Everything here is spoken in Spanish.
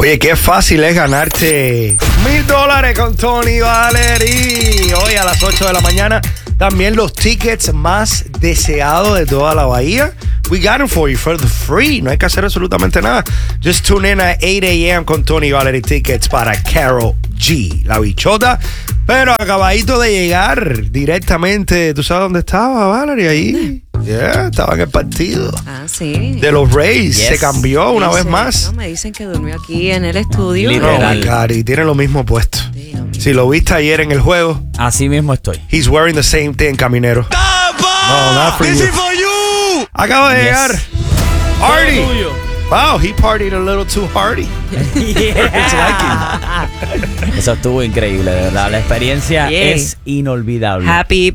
Oye, qué fácil es ganarte $1,000 con Tony Valery. Hoy a las 8 de la mañana. También los tickets más deseados de toda la bahía. We got them for you for the free. No hay que hacer absolutamente nada. Just tune in at 8 a.m. con Tony Valery Tickets para Karol G, la bichota. Pero acabadito de llegar directamente. ¿Tú sabes dónde estaba, Valery? Ahí. Yeah, estaba en el partido. Ah, sí. De los Rays. Yes. Se cambió una vez más. No, me dicen que durmió aquí en el estudio. Literal. Oh my God, y tiene lo mismo puesto. Dios mío. Si lo viste ayer en el juego, Así mismo estoy. he's wearing the same thing, caminero. No, not for you. Acabo de llegar. Hardy. Wow, he partied a little too hardy. It's like him. Eso estuvo increíble, de verdad. La experiencia Yeah. es inolvidable. Happy